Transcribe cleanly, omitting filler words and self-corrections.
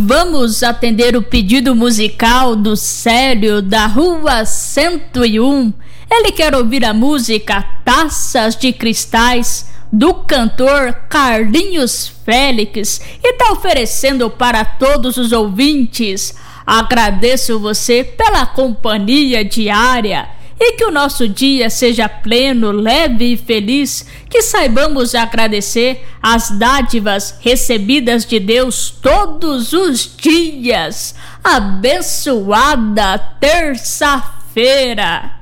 Vamos atender o pedido musical do Célio, da Rua 101. Ele quer ouvir a música Taças de Cristais, do cantor Carlinhos Félix, e tá oferecendo para todos os ouvintes. Agradeço você pela companhia diária e que o nosso dia seja pleno, leve e feliz, que saibamos agradecer as dádivas recebidas de Deus todos os dias. Abençoada terça-feira!